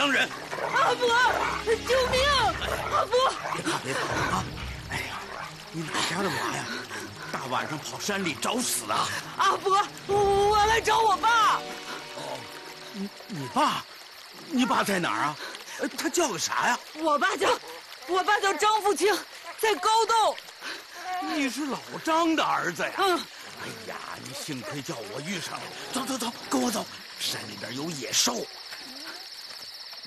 伤人。 阿伯，救命！阿伯， 别怕啊！哎呀，你哪家的娃呀？大晚上跑山里找死啊！ 阿伯，我来找我爸。 哦，你爸？你爸在哪儿啊？他叫个啥呀？ 我爸叫张富清，在高洞。 你是老张的儿子呀？ 嗯。 哎呀，你幸亏叫我遇上了。走，跟我走。山里边有野兽。